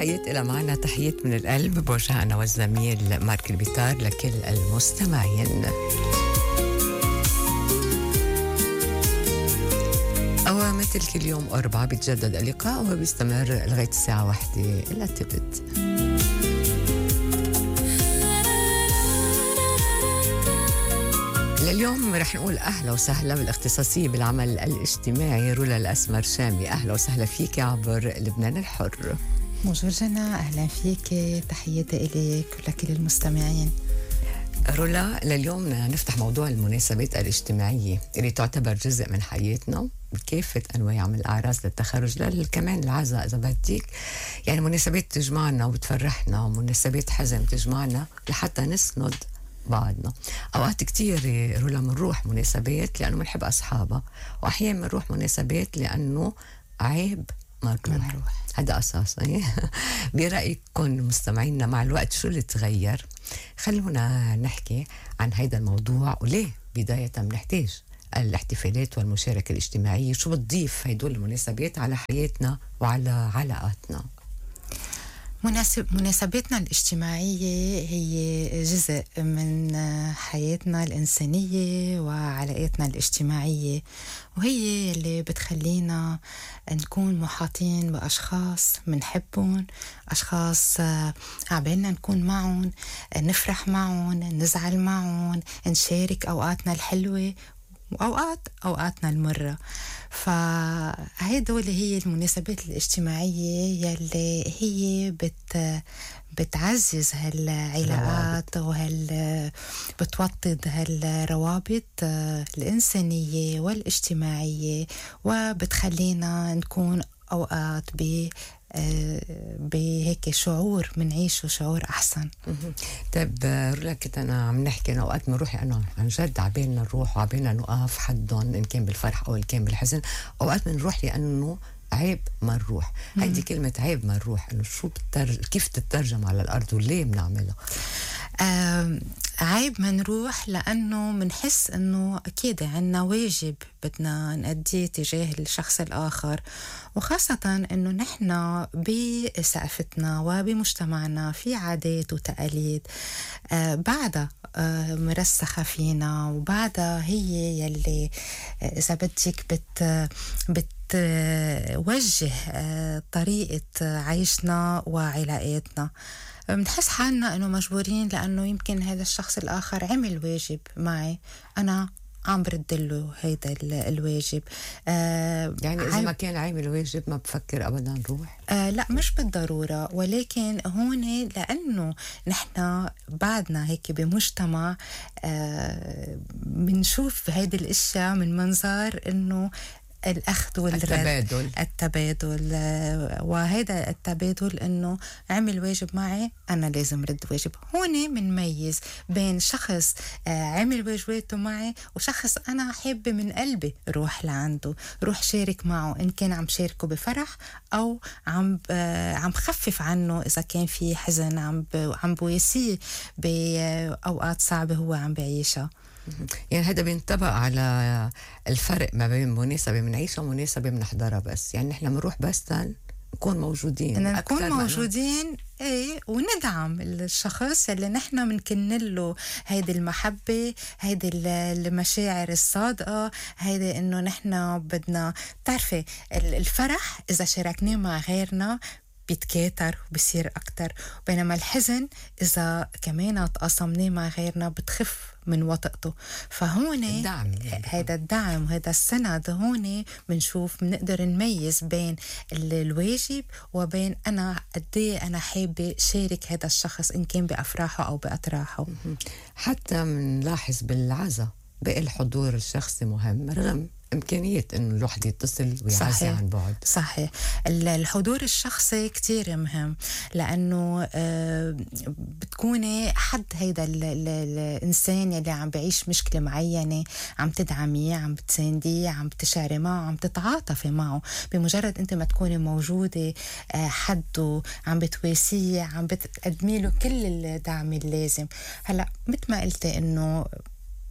تحيات إلى معنا، تحيات من القلب بوجه أنا والزميل مارك البيطار لكل المستمعين. مثل كل يوم أربعة بيتجدد اللقاء وبيستمر لغاية الساعة 1 إلى تبت. لليوم رح نقول أهلا وسهلا بالاختصاصية بالعمل الاجتماعي رولا الأسمر شامي. أهلا وسهلا فيك عبر لبنان الحر. بونجور جنى، أهلا فيك، تحياتي إليك ولكل المستمعين. رولا، لليوم نفتح موضوع المناسبات الاجتماعية اللي تعتبر جزء من حياتنا بكافة أنواع من الأعراس للتخرج كمان العزاء إذا بدك. يعني مناسبات تجمعنا وبتفرحنا، ومناسبات حزن تجمعنا لحتى نسند بعضنا. أوقات كتير رولا منروح مناسبات لأنه منحب أصحابها، وأحيانا منروح مناسبات لأنه عيب منروح. هذا أساسي. برأيكم مستمعينا مع الوقت شو اللي تغير؟ خلونا نحكي عن هذا الموضوع، وليه بداية بنحتاج الاحتفالات والمشاركة الاجتماعية، شو بتضيف هيدول المناسبات على حياتنا وعلى علاقاتنا. مناسباتنا الاجتماعية هي جزء من حياتنا الإنسانية وعلاقاتنا الاجتماعية، وهي اللي بتخلينا نكون محاطين بأشخاص منحبهم، أشخاص عبالنا نكون معهم، نفرح معهم، نزعل معهم، نشارك أوقاتنا الحلوة وأوقاتنا المرة. فهيدول هي المناسبات الاجتماعية يلي هي بتعزز هالعلاقات بتوطد هالروابط الإنسانية والاجتماعية، وبتخلينا نكون أوقات بهيك شعور منعيشه شعور أحسن. طيب رولا، كنت أنا عم نحكي أنا أوقات بنروح أنا عن جد عبالنا نروح وعبالنا نقف حدهم إن كان بالفرح أو إن كان بالحزن. أوقات بنروح لأنه عيب ما نروح. هيدي كلمة عيب ما نروح إنه شو كيف تترجم على الأرض وليه بنعملها؟ عيب ما نروح لأنه منحس أنه أكيد عنا واجب بدنا نأديه تجاه الشخص الآخر، وخاصة أنه نحن بثقافتنا وبمجتمعنا في عادات وتقاليد بعدها مرسخة فينا، وبعدها هي يلي إذا بدك بتوجه طريقة عيشنا وعلاقاتنا. بنحس حالنا إنه مجبورين لأنه يمكن هذا الشخص الآخر عمل واجب معي، أنا عم بردله هيدا الواجب. يعني إذا ما كان عامل واجب ما بفكر أبدا نروح؟ لا، مش بالضرورة، ولكن هون لأنه نحن بعدنا هيك بمجتمع بنشوف هيدا الاشياء من منظار إنه الأخذ والرد، التبادل وهذا التبادل إنه عمل واجب معي أنا لازم رد واجب. هون منميز بين شخص عمل واجباته معي وشخص أنا حابة من قلبي روح لعنده، روح شارك معه، إن كان عم شاركه بفرح أو عم خفف عنه إذا كان في حزن، عم بواسيه بأوقات صعبة هو عم بعيشها. يعني هذا بينطبق على الفرق ما بين مناسبة منعيشها ومناسبة منحضرها بس. يعني نحن منروح بس نكون موجودين، نكون موجودين ايه، وندعم الشخص اللي نحن منكن له هيدي المحبة، هيدي المشاعر الصادقة، هيدي انه نحن بدنا تعرفي الفرح اذا شاركناه مع غيرنا بيتكاثر وبصير أكتر، بينما الحزن إذا كمان تقاسمناه مع غيرنا بتخف من وطئته. فهون هذا الدعم وهذا السند، هون بنشوف بنقدر نميز بين الواجب وبين أنا قديه أنا حابة شارك هذا الشخص إن كان بأفراحه أو بأتراحه. حتى منلاحظ بالعزاء بقى الحضور الشخصي مهم رغم إمكانية إنه الواحد يتصل ويعزي عن بعد. صحيح، الحضور الشخصي كتير مهم لأنه بتكوني حد هيدا الإنسان اللي عم بعيش مشكلة معينة، عم تدعميه، عم بتسانديه، عم بتشعري معه، عم تتعاطفي معه. بمجرد أنت ما تكوني موجودة حده، عم بتواسيه، عم بتقدمي له كل الدعم اللازم. هلأ مثل ما قلتي إنه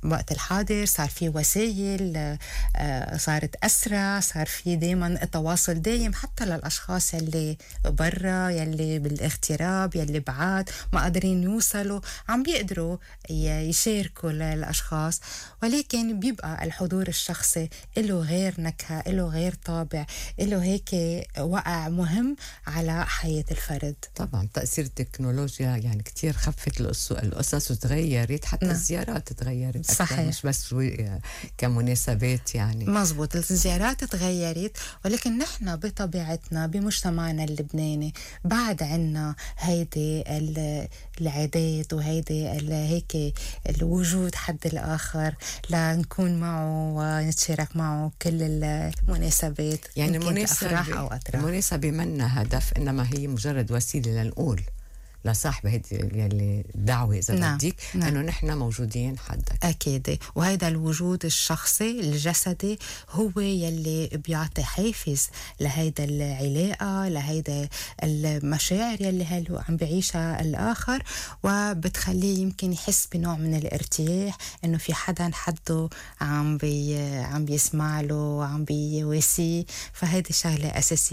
وقت الحاضر صار في وسائل صارت أسرع، صار في دايما تواصل دايم حتى للأشخاص يلي برا، يلي بالاغتراب، يلي بعاد ما قادرين يوصلوا، عم بيقدروا يشاركوا للأشخاص. ولكن بيبقى الحضور الشخصي له غير نكهة، له غير طابع، له هيك وقع مهم على حياة الفرد. طبعا تأثير التكنولوجيا يعني كتير خفت القصص وتغيرت، حتى نعم. الزيارات تغيرت أكثر، صحيح. مش بس كمناسبات يعني. مزبوط، الزيارات تغيرت، ولكن نحن بطبيعتنا بمجتمعنا اللبناني بعد عنا هيدي العادات وهيدي هيك الوجود حد الآخر لنكون معه ونتشارك معه كل المناسبات، يعني المناسبة منا هدف، إنما هي مجرد وسيلة لنقول لصاحب هيدي يلي دعوة إذا نعم. بديك نعم. إنه نحن موجودين حدك. أكيد، وهذا الوجود الشخصي الجسدي هو يلي بيعطي حافز لهيدا العلاقة، لهيدا المشاعر يلي هلو عم بعيشها الآخر، وبتخليه يمكن يحس بنوع من الارتياح إنه في حده عم بيسمع له، عم بيواسيه. فهيدي شغلة أساسية.